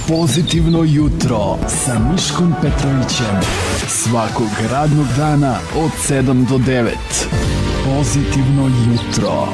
Pozitivno jutro sa Miškom Petrovićem. Svakog radnog dana od 7 do 9. Pozitivno jutro.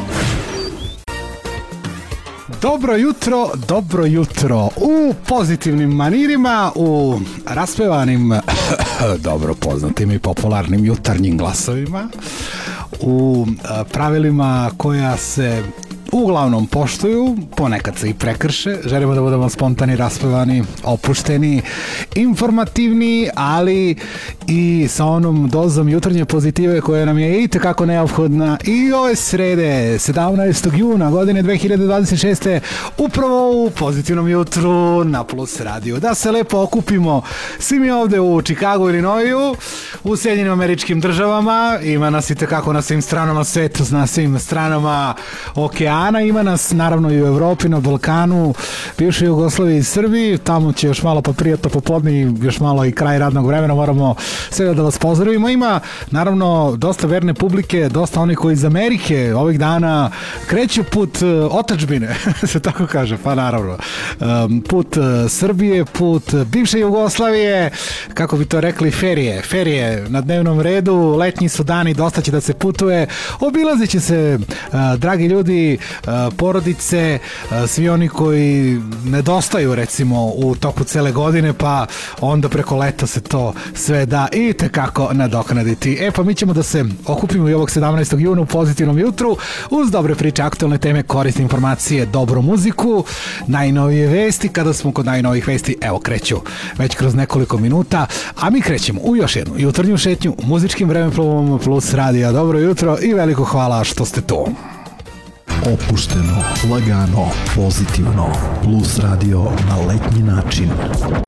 Dobro jutro u pozitivnim manirima, u raspevanim, dobro poznatim i popularnim jutarnjim glasovima, u pravilima koja se uglavnom poštuju, ponekad se i prekrše. Želimo da budemo spontani, raspevani, opušteni, informativni, ali i sa onom dozom jutarnje pozitive koja nam je itekako neophodna i ove srede, 17. juna godine 2026. upravo u pozitivnom jutru na Plus Radio. Da se lepo okupimo svi mi ovde u Čikagu, Illinoisu, u Sjedinjenim Američkim Državama. Ima nas itekako na svim stranama sveta, na svim stranama okeana. Ima nas naravno i u Evropi, na Balkanu, bivšoj Jugoslaviji i Srbiji. Tamo će još malo pa prijatno popodne, još malo i kraj radnog vremena. Moramo sve da vas pozdravimo. Ima naravno dosta verne publike, dosta onih koji iz Amerike ovih dana kreću put otadžbine, se tako kaže, pa naravno. Put Srbije, put bivše Jugoslavije, kako bi to rekli, ferije na dnevnom redu, letnji su dani, dosta će da se putuje, obilazit će se, dragi ljudi, porodice, svi oni koji nedostaju recimo u toku cele godine, pa onda preko leta se to sve da i tekako nadoknaditi. Pa mi ćemo da se okupimo i ovog 17. juna u pozitivnom jutru uz dobre priče, aktualne teme, korisne informacije, dobru muziku, najnovije vesti. Kada smo kod najnovih vesti, evo kreću već kroz nekoliko minuta, a mi krećemo u još jednu jutarnju šetnju muzičkim vremeplovom Plus Radio. Dobro jutro i veliko hvala što ste tu. Opušteno, lagano, pozitivno. Plus Radio na letnji način.